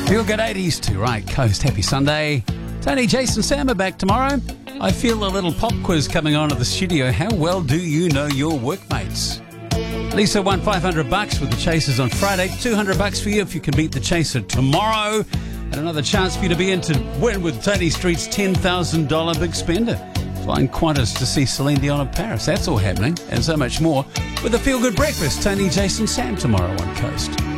Feel good 80s to Right Coast. Happy Sunday. Tony, Jason, Sam are back tomorrow. I feel a little pop quiz coming on at the studio. How well do you know your workmates? Lisa won $500 with the Chasers on Friday. $200 for you if you can beat the Chaser tomorrow. And another chance for you to be in to win with Tony Street's $10,000 big spender. Flying Qantas to see Celine Dion in Paris. That's all happening and so much more with a Feel Good Breakfast. Tony, Jason, Sam tomorrow on Coast.